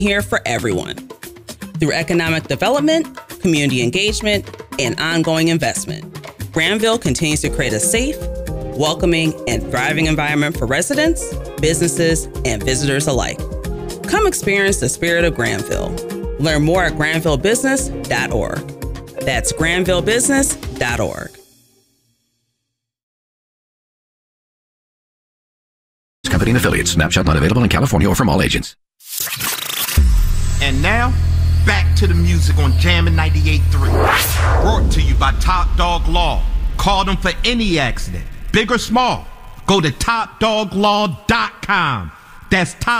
here for everyone. Through economic development, community engagement, and ongoing investment, Granville continues to create a safe, welcoming, and thriving environment for residents, businesses, and visitors alike. Come experience the spirit of Granville. Learn more at granvillebusiness.org. That's granvillebusiness.org. Company and affiliates. Snapshot not available in California or from all agents. And now, back to the music on Jammin' 98.3. Brought to you by Top Dog Law. Call them for any accident, big or small. Go to topdoglaw.com. That's top